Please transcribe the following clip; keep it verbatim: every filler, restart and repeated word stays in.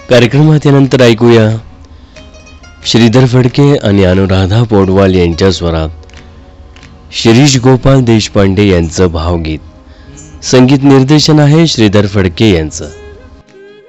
कार्यक्रमात यानंतर ऐकूया श्रीधर फडके आणि अनुराधा पौडवाल यांच्या स्वरात शिरीष गोपाल देशपांडे यांचं भावगीत. संगीत निर्देशन आहे श्रीधर फडके यांचं.